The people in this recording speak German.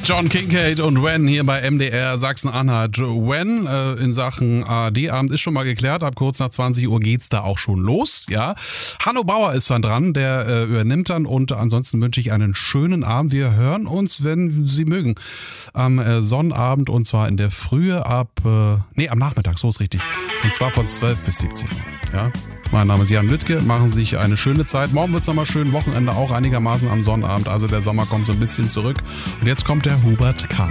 John Kincade und When hier bei MDR Sachsen-Anhalt. When in Sachen ARD-Abend ist schon mal geklärt. Ab kurz nach 20 Uhr geht's da auch schon los. Ja, Hanno Bauer ist dann dran, der übernimmt dann. Und ansonsten wünsche ich einen schönen Abend. Wir hören uns, wenn Sie mögen, am Sonnabend und zwar in der Frühe am Nachmittag, so ist richtig. Und zwar von 12 bis 17 Uhr. Ja. Mein Name ist Jan Lüttke, machen Sie sich eine schöne Zeit. Morgen wird es nochmal schön, Wochenende auch einigermaßen am Sonnabend. Also der Sommer kommt so ein bisschen zurück. Und jetzt kommt der Hubert K.